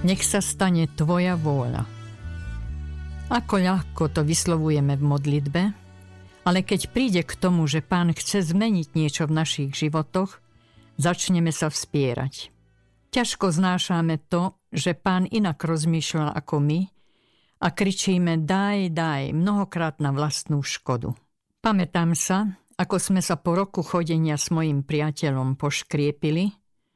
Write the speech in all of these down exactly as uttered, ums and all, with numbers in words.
Nech sa stane tvoja vôľa. Ako ľahko to vyslovujeme v modlitbe, ale keď príde k tomu, že Pán chce zmeniť niečo v našich životoch, začneme sa vspierať. Ťažko znášame to, že Pán inak rozmýšľa ako my a kričíme daj, daj, mnohokrát na vlastnú škodu. Pamätám sa, ako sme sa po roku chodenia s mojím priateľom poškriepili.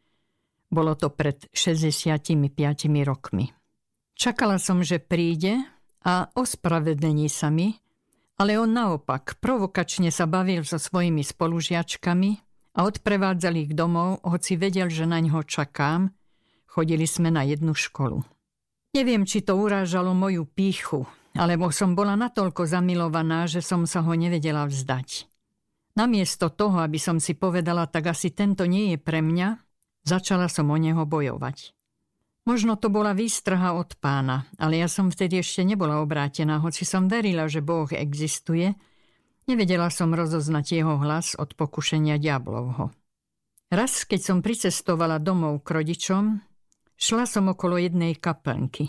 Bolo to pred šesťdesiatimi piatimi rokmi. Čakala som, že príde a ospravedlní sa mi, ale on naopak provokačne sa bavil so svojimi spolužiačkami a odprevádzal ich domov, hoci vedel, že na ňo čakám. Chodili sme na jednu školu. Neviem, či to urážalo moju pýchu, alebo som bola natoľko zamilovaná, že som sa ho nevedela vzdať. Namiesto toho, aby som si povedala, tak asi tento nie je pre mňa, začala som o neho bojovať. Možno to bola výstraha od Pána, ale ja som vtedy ešte nebola obrátená, hoci som verila, že Boh existuje, nevedela som rozoznať jeho hlas od pokušenia diablovho. Raz, keď som pricestovala domov k rodičom, šla som okolo jednej kaplnky.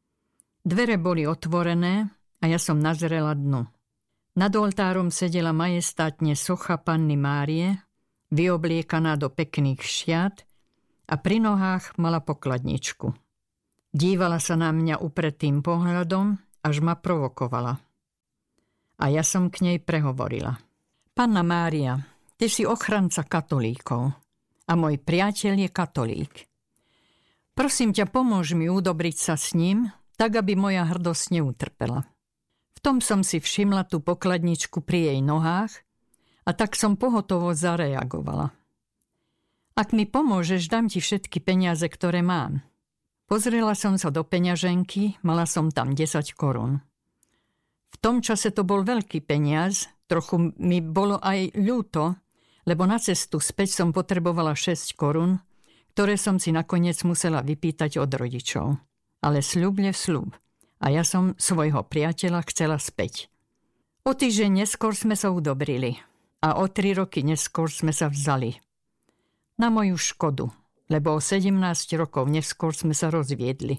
Dvere boli otvorené a ja som nazrela dnu. Nad oltárom sedela majestátne socha Panny Márie, vyobliekaná do pekných šiat, a pri nohách mala pokladničku. Dívala sa na mňa upretým pohľadom, až ma provokovala. A ja som k nej prehovorila. Panna Mária, ty si ochranca katolíkov a môj priateľ je katolík. Prosím ťa, pomôž mi udobriť sa s ním, tak aby moja hrdosť neutrpela. V tom som si všimla tú pokladničku pri jej nohách a tak som pohotovo zareagovala. Ak mi pomôžeš, dám ti všetky peniaze, ktoré mám. Pozrela som sa do peňaženky, mala som tam desať korún. V tom čase to bol veľký peniaz, trochu mi bolo aj ľúto, lebo na cestu späť som potrebovala šesť korún, ktoré som si nakoniec musela vypýtať od rodičov. Ale sľub je sľub a ja som svojho priateľa chcela späť. O týždeň neskôr sme sa udobrili a o tri roky neskôr sme sa vzali. Na moju škodu, lebo o sedemnásť rokov neskôr sme sa rozviedli.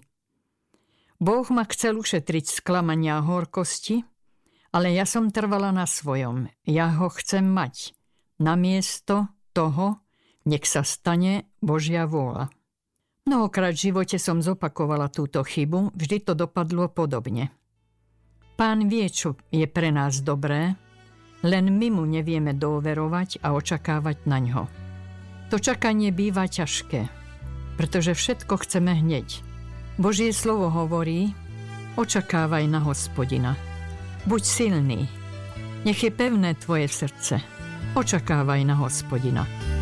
Boh ma chcel ušetriť sklamania a horkosti, ale ja som trvala na svojom. Ja ho chcem mať. Namiesto toho nech sa stane Božia vôľa. Mnohokrát v živote som zopakovala túto chybu, vždy to dopadlo podobne. Pán vie, čo je pre nás dobré, len my mu nevieme dôverovať a očakávať na ňo. To čakanie býva ťažké, pretože všetko chceme hneď. Božie slovo hovorí, očakávaj na Hospodina. Buď silný, nech je pevné tvoje srdce. Očakávaj na Hospodina.